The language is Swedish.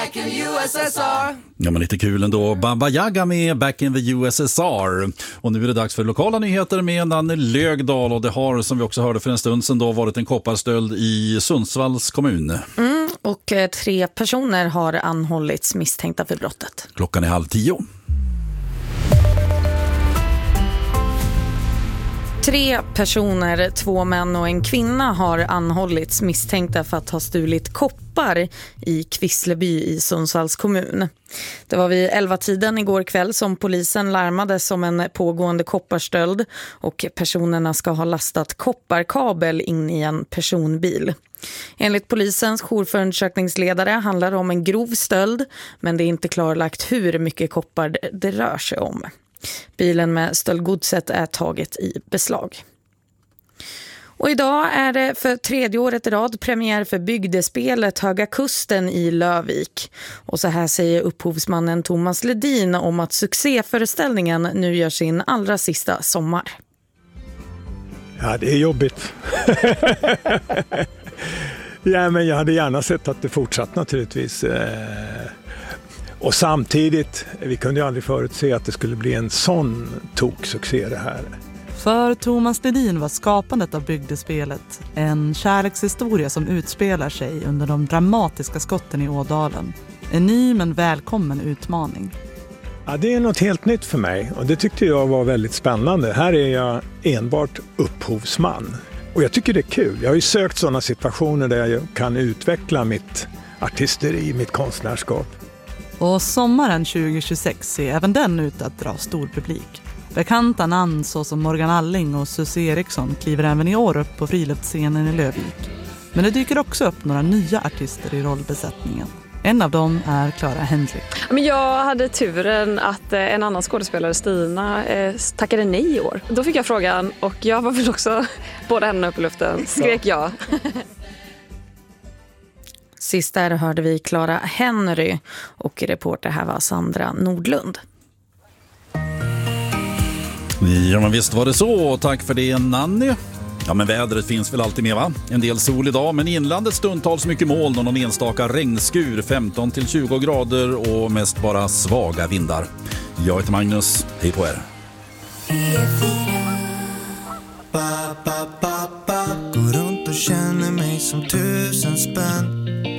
Ja, men lite kul ändå. Baba Yaga med Back in the USSR. Och nu är det dags för lokala nyheter med Nanne Lögdahl. Och det har, som vi också hörde för en stund sedan, då varit en kopparstöld i Sundsvalls kommun. Och 3 personer har anhållits misstänkta för brottet. Klockan är 9:30. 3 personer, 2 män och en kvinna har anhållits misstänkta för att ha stulit koppar i Kvissleby i Sundsvalls kommun. Det var vid 11-tiden igår kväll som polisen larmades om en pågående kopparstöld och personerna ska ha lastat kopparkabel in i en personbil. Enligt polisens jourförundersökningsledare handlar det om en grov stöld, men det är inte klarlagt hur mycket koppar det rör sig om. Bilen med stöldgodset är taget i beslag. Och idag är det för 3:e året i rad premiär för bygdespelet Höga Kusten i Lövvik. Och så här säger upphovsmannen Thomas Ledin om att succéföreställningen nu gör sin allra sista sommar. Ja, det är jobbigt. Ja, men jag hade gärna sett att det fortsatt naturligtvis. Och samtidigt, vi kunde ju aldrig förutse att det skulle bli en sån toksuccé det här. För Thomas Ledin var skapandet av bygdespelet en kärlekshistoria som utspelar sig under de dramatiska skotten i Ådalen. En ny men välkommen utmaning. Ja, det är något helt nytt för mig och det tyckte jag var väldigt spännande. Här är jag enbart upphovsman och jag tycker det är kul. Jag har ju sökt sådana situationer där jag kan utveckla mitt artisteri, mitt konstnärskap. Och sommaren 2026 ser även den ut att dra stor publik. Bekanta namn såsom Morgan Alling och Susie Eriksson kliver även i år upp på friluftsscenen i Lövvik. Men det dyker också upp några nya artister i rollbesättningen. En av dem är Clara Henry. Men jag hade turen att en annan skådespelare, Stina, tackade nej i år. Då fick jag frågan och jag var väl också båda händerna upp i luften. Skrek ja. Sist där hörde vi Clara Henry och reporter här var Sandra Nordlund. Ja, men visst var det så. Tack för det, Nanny. Ja, men vädret finns väl alltid med, va? En del sol idag, men i inlandet stundtals mycket moln och någon enstaka regnskur, 15-20 grader och mest bara svaga vindar. Jag heter Magnus, hej på er. Går runt och känner mig som 1000 spänn.